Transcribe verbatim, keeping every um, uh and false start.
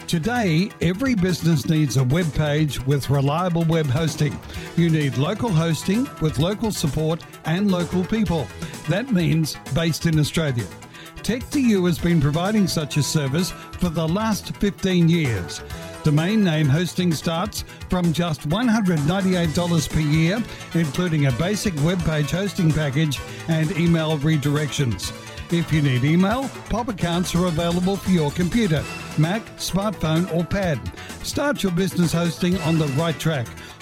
Today, every business needs a web page with reliable web hosting. You need local hosting with local support and local people. That means based in Australia. Tech two U has been providing such a service for the last fifteen years. Domain name hosting starts from just one hundred ninety-eight dollars per year, including a basic web page hosting package and email redirections. If you need email, Pop accounts are available for your computer, Mac, smartphone or pad. Start your business hosting on the right track